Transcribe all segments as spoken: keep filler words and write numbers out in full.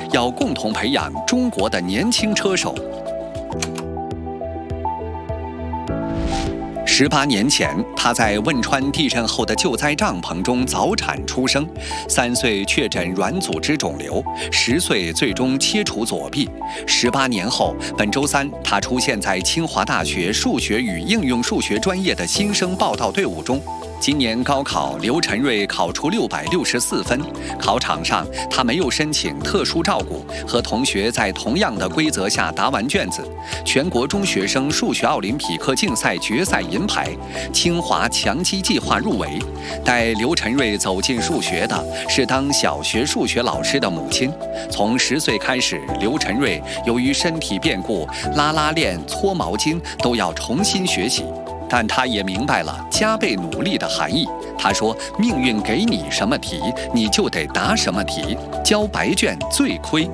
要共同培养中国的年轻车手。十八年前，他在汶川地震后的救灾帐篷中早产出生，三岁确诊软组织肿瘤，十岁最终切除左臂。十八年后，本周三，他出现在清华大学数学与应用数学专业的新生报到队伍中。今年高考，刘晨瑞考出六百六十四分。考场上，他没有申请特殊照顾，和同学在同样的规则下答完卷子。全国中学生数学奥林匹克竞赛决赛银牌，清华强基计划入围。带刘晨瑞走进数学的是当小学数学老师的母亲。从十岁开始，刘晨瑞由于身体变故，拉拉链、搓毛巾都要重新学习。但他也明白了加倍努力的含义。他说：“命运给你什么题，你就得答什么题，交白卷最亏。”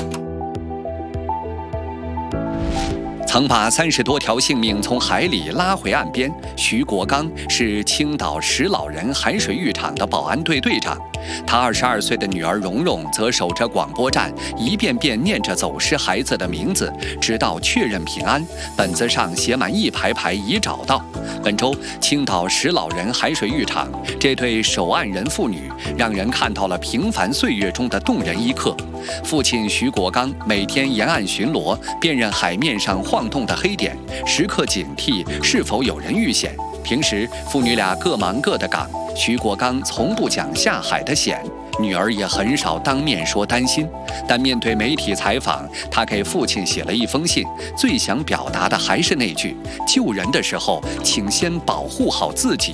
曾把三十多条性命从海里拉回岸边，徐国刚是青岛石老人海水浴场的保安队队长。他二十二岁的女儿蓉蓉则守着广播站，一遍遍念着走失孩子的名字，直到确认平安。本子上写满一排排已找到。本周，青岛石老人海水浴场这对守岸人父女，让人看到了平凡岁月中的动人一刻。父亲徐国刚每天沿岸巡逻，辨认海面上晃动的黑点，时刻警惕是否有人遇险。平时父女俩各忙各的岗，徐国刚从不讲下海的险，女儿也很少当面说担心。但面对媒体采访，他给父亲写了一封信，最想表达的还是那句：救人的时候，请先保护好自己。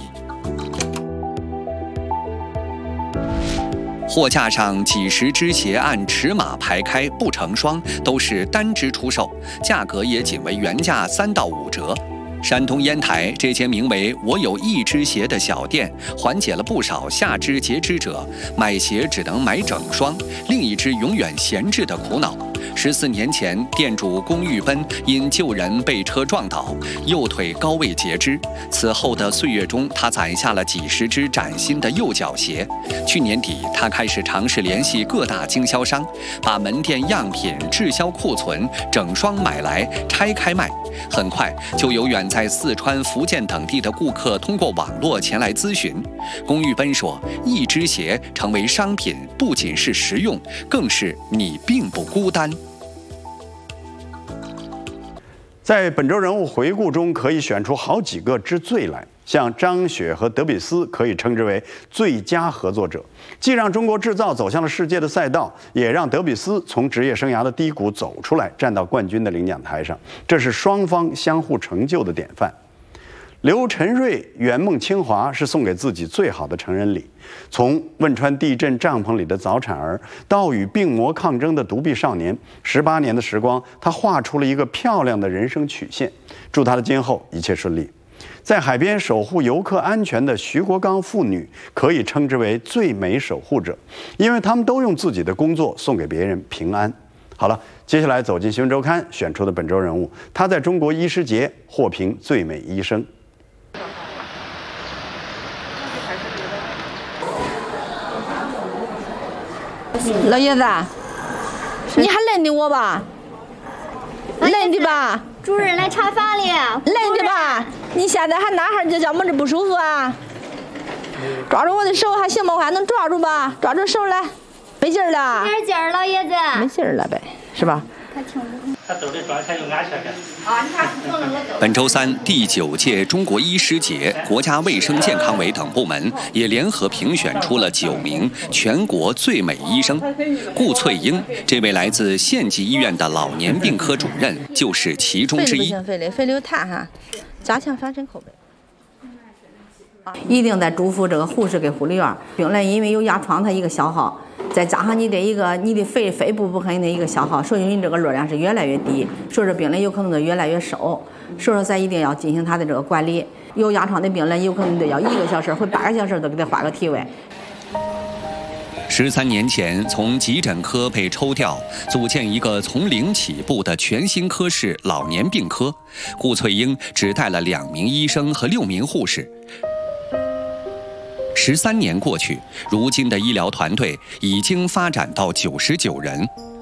货架上几十只鞋按尺码排开，不成双，都是单只出售，价格也仅为原价三到五折。山东烟台这间名为“我有一只鞋”的小店，缓解了不少下肢截肢者买鞋只能买整双，另一只永远闲置的苦恼。十四年前，店主龚玉奔因救人被车撞倒，右腿高位截肢。此后的岁月中，他攒下了几十只崭新的右脚鞋。去年底，他开始尝试联系各大经销商，把门店样品滞销库存整双买来拆开卖。很快就有远在四川、福建等地的顾客通过网络前来咨询。龚玉奔说：“一只鞋成为商品，不仅是实用，更是你并不孤单。” 在本周人物回顾中，可以选出好几个之最来。像张雪和德比斯可以称之为最佳合作者，既让中国制造走向了世界的赛道，也让德比斯从职业生涯的低谷走出来，站到冠军的领奖台上，这是双方相互成就的典范。刘晨瑞圆梦清华是送给自己最好的成人礼，从汶川地震帐篷里的早产儿到与病魔抗争的独臂少年，十八年的时光，他画出了一个漂亮的人生曲线。祝他的今后一切顺利。在海边守护游客安全的徐国刚父女可以称之为最美守护者，因为他们都用自己的工作送给别人平安。好了，接下来走进新闻周刊选出的本周人物，他在中国医师节获评最美医生。 老爷子，你还认得我吧？认得吧？ 主任来查房了。 认得吧？你现在还哪哈就叫么子不舒服啊？抓住我的手还行吗？我还能抓住吧？抓住手来，没劲儿了。 没劲儿，老爷子。 没劲儿了呗，是吧？ 本周三，第九届中国医师节，国家卫生健康委等部门也联合评选出了九名全国最美医生。顾翠英这位来自县级医院的老年病科主任就是其中之一。 肺里肺里有痰哈，加强反身口碑。 一定在嘱咐这个护士跟护理员，病人因为有压疮它一个消耗，再加上你的一个你的肺肺部部分的一个消耗，所以你这个热量是越来越低，所以说病人有可能就越来越瘦，所以说咱一定要进行他的这个管理。有压疮的病人有可能得要一个小时或八个小时都给他换个体位。 十三年前，从急诊科被抽调，组建一个从零起步的全新科室——老年病科。顾翠英只带了两名医生和六名护士。十三年过去，如今的医疗团队已经发展到九十九人。